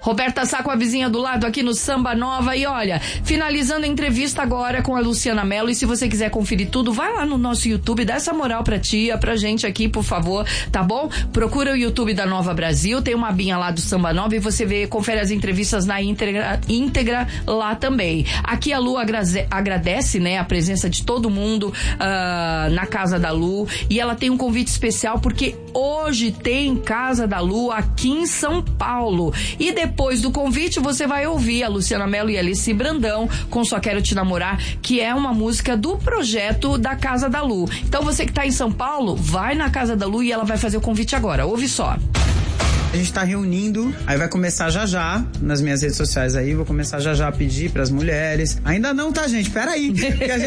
Roberta Sá com a vizinha do lado aqui no Samba Nova. E olha, finalizando a entrevista agora com a Luciana Mello. E se você quiser conferir tudo, vai lá no nosso YouTube, dá essa moral pra tia, pra gente aqui, por favor, tá bom? Procura o YouTube da Nova Brasil, tem uma abinha lá do Samba Nova e você confere as entrevistas na íntegra lá também. Aqui a Lu agradece, né, a presença de todo mundo na Casa da Lu. E ela tem um convite especial porque hoje tem Casa da Lu aqui em São Paulo. E depois do convite você vai ouvir a Luciana Mello e a Alice Brandão com Só Quero Te Namorar, que é uma música do projeto da Casa da Lu. Então você que tá em São Paulo, vai na Casa da Lu e ela vai fazer o convite agora. Ouve só. A gente tá reunindo, aí vai começar já nas minhas redes sociais aí, vou começar já a pedir pras mulheres. Ainda não, tá, gente? Peraí. Que a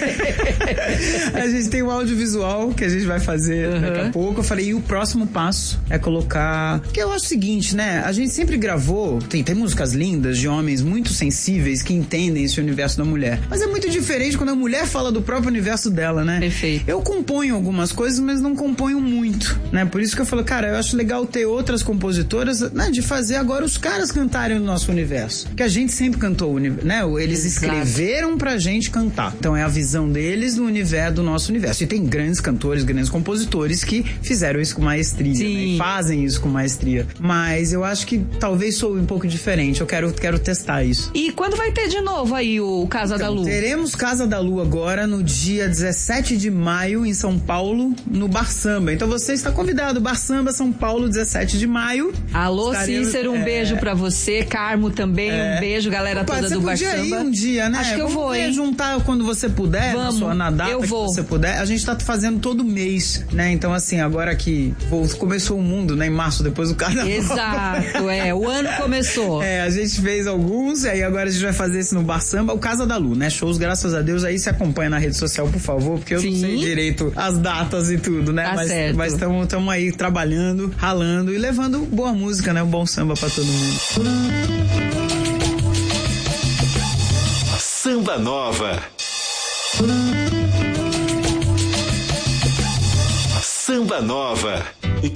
gente tem um audiovisual que a gente vai fazer daqui a pouco. Eu falei, e o próximo passo é colocar... Porque eu acho o seguinte, né? A gente sempre gravou, tem músicas lindas de homens muito sensíveis que entendem esse universo da mulher. Mas é muito diferente quando a mulher fala do próprio universo dela, né? Perfeito. Eu componho algumas coisas, mas não componho muito, né? Por isso que eu falo, cara, eu acho legal ter outras compositoras, né, de fazer agora os caras cantarem o nosso universo. Que a gente sempre cantou, né? Eles escreveram pra gente cantar. Então é a visão deles do universo, do nosso universo. E tem grandes cantores, grandes compositores que fizeram isso com maestria, né? E fazem isso com maestria. Mas eu acho que talvez soe um pouco diferente. Eu quero testar isso. E quando vai ter de novo aí o Casa da Lu? Teremos Casa da Lu agora no dia 17 de maio em São Paulo, no Bar Samba. Então você está convidado. Bar Samba, São Paulo, 17 de maio. Alô, Cícero, um beijo pra você. Carmo também, um beijo, galera toda do Bar Samba. Você podia ir um dia, né? Acho que eu vou, hein? Juntar quando você puder, na data que você puder. A gente tá fazendo todo mês, né? Então, assim, agora que começou o mundo, né? Em março, depois do carnaval. Exato, o ano começou. A gente fez alguns, aí agora a gente vai fazer esse no Bar Samba, o Casa da Lu, né? Shows, graças a Deus, aí se acompanha na rede social, por favor, porque eu não sei direito as datas e tudo, né? Mas estamos aí trabalhando, ralando e levando boa música, né? Um bom samba pra todo mundo. Samba Nova. Samba Nova.